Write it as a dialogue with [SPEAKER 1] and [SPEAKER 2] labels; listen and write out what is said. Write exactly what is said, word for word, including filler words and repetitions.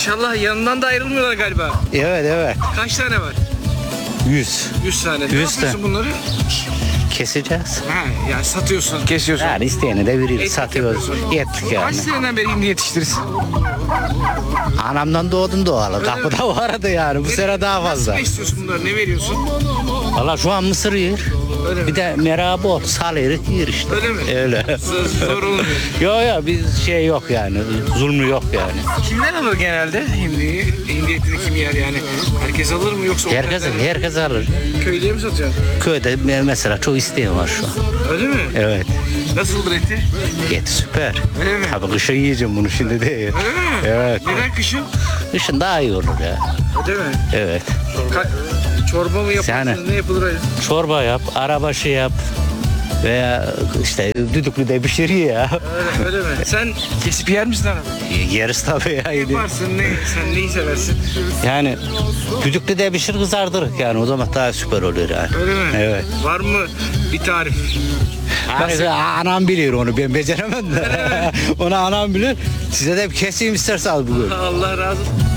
[SPEAKER 1] Maşallah yanından da ayrılmıyorlar galiba.
[SPEAKER 2] Evet evet.
[SPEAKER 1] Kaç tane var?
[SPEAKER 2] Yüz.
[SPEAKER 1] yüz tane. Ne
[SPEAKER 2] Yüz
[SPEAKER 1] yapıyorsun bunları?
[SPEAKER 2] Keseceğiz.
[SPEAKER 1] Ha, yani satıyorsun, kesiyorsun.
[SPEAKER 2] Yani isteyene de veririz.
[SPEAKER 1] Et
[SPEAKER 2] Satıyoruz.
[SPEAKER 1] yapıyorsun.
[SPEAKER 2] Ettik yani.
[SPEAKER 1] Kaç seneden beri hindi yetiştirirsin?
[SPEAKER 2] Anamdan doğdun doğalı.
[SPEAKER 1] Öyle
[SPEAKER 2] Kapıda vardı yani. Bu sene daha fazla.
[SPEAKER 1] Ne istiyorsun bunları? Ne veriyorsun?
[SPEAKER 2] Valla şu an mısır yer.
[SPEAKER 1] Öyle mi?
[SPEAKER 2] Bir de merhaba bol. Sal erik yer işte.
[SPEAKER 1] Öyle mi?
[SPEAKER 2] Öyle.
[SPEAKER 1] Zor, zor olmuyor.
[SPEAKER 2] Yok yok bir şey yok yani. Zulmü yok yani.
[SPEAKER 1] Kimler alır genelde hindiyi? Hindi etini kim yer yani? Herkes alır mı yoksa?
[SPEAKER 2] Herkes,
[SPEAKER 1] ortaklar-
[SPEAKER 2] herkes alır.
[SPEAKER 1] Köylüye mi satacaksın?
[SPEAKER 2] Köyde mesela çok isteyen var şu an.
[SPEAKER 1] Öyle mi?
[SPEAKER 2] Evet.
[SPEAKER 1] Nasıldır eti?
[SPEAKER 2] Et süper.
[SPEAKER 1] Öyle mi?
[SPEAKER 2] Tabii kışın yiyeceğim bunu şimdi değil.
[SPEAKER 1] Öyle mi?
[SPEAKER 2] Evet.
[SPEAKER 1] Neden kışın?
[SPEAKER 2] Kışın daha iyi olur ya.
[SPEAKER 1] Öyle mi?
[SPEAKER 2] Evet.
[SPEAKER 1] Ka- çorba mı yaparsınız?
[SPEAKER 2] Yani-
[SPEAKER 1] Ne yapılır öyle?
[SPEAKER 2] Çorba yap, arabaşı yap. Veya işte düdüklü de pişir ya.
[SPEAKER 1] Öyle, öyle mi? Sen kesip yer misin araba?
[SPEAKER 2] Yeriz tabii ya.
[SPEAKER 1] Ne yaparsın? Ne, sen neyi seversin?
[SPEAKER 2] Yani düdüklü de pişir kızardırık yani o zaman daha süper olur yani.
[SPEAKER 1] Öyle mi?
[SPEAKER 2] Evet.
[SPEAKER 1] Var mı bir tarif?
[SPEAKER 2] Yani anam bilir onu ben beceremem de. Onu anam bilir. Size de bir keseyim isterseniz bugün.
[SPEAKER 1] Allah razı olsun.